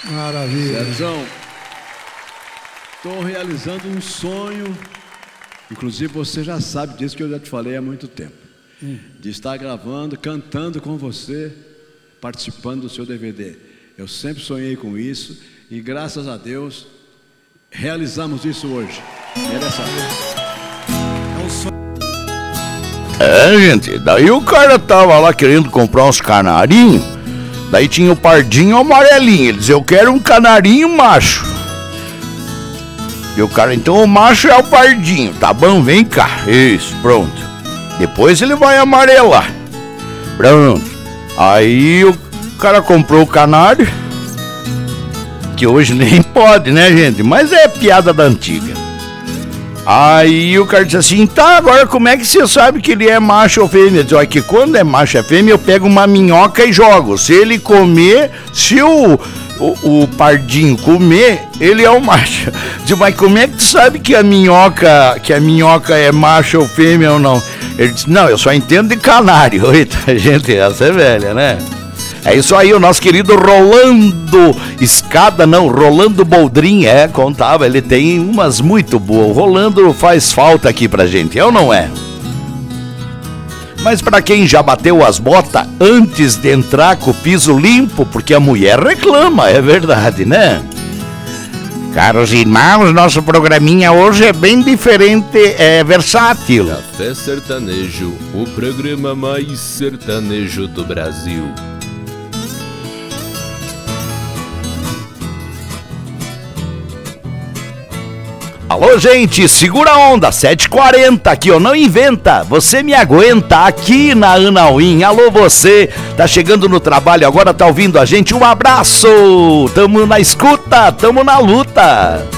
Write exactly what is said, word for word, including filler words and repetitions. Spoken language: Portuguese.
Maravilha. Sérgio, estou realizando um sonho, inclusive você já sabe disso que eu já te falei há muito tempo, hum. de estar gravando, cantando com você, participando do seu D V D. Eu sempre sonhei com isso e graças a Deus realizamos isso hoje. É dessa vez. É um sonho. É, gente, daí o cara tava lá querendo comprar uns canarinhos. Daí tinha o pardinho e o amarelinho. Ele dizia, eu quero um canarinho macho. E o cara, então o macho é o pardinho. Tá bom, vem cá. Isso, pronto. Depois ele vai amarelar. Pronto. Aí o cara comprou o canário, que hoje nem pode, né, gente? Mas é piada da antiga. Aí o cara disse assim, tá, agora como é que você sabe que ele é macho ou fêmea? Diz, olha, que quando é macho ou fêmea, eu pego uma minhoca e jogo. Se ele comer, se o, o, o pardinho comer, ele é o macho. Diz, mas como é que tu sabe que a minhoca, que a minhoca é macho ou fêmea ou não? Ele disse, não, eu só entendo de canário. Eita, gente, essa é velha, né? É isso aí, o nosso querido Rolando Escada, não, Rolando Boldrin, é, contava, ele tem umas muito boas. O Rolando faz falta aqui pra gente, é ou não é? Mas pra quem já bateu as botas antes de entrar com o piso limpo, porque a mulher reclama, é verdade, né? Caros irmãos, nosso programinha hoje é bem diferente, é versátil. Café Sertanejo, o programa mais sertanejo do Brasil. Alô, gente, segura a onda, sete e quarenta aqui, ó, não inventa, você me aguenta aqui na Anauim. Alô, você, tá chegando no trabalho agora, tá ouvindo a gente, um abraço, tamo na escuta, tamo na luta.